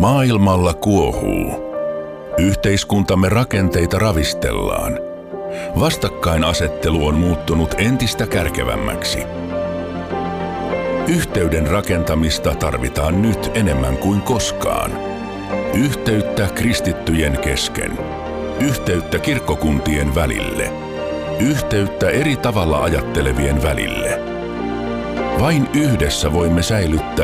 Maailmalla kuohuu. Yhteiskuntamme rakenteita ravistellaan. Vastakkainasettelu on muuttunut entistä kärkevämmäksi. Yhteyden rakentamista tarvitaan nyt enemmän kuin koskaan. Yhteyttä kristittyjen kesken. Yhteyttä kirkkokuntien välille. Yhteyttä eri tavalla ajattelevien välille. Vain yhdessä voimme säilyttää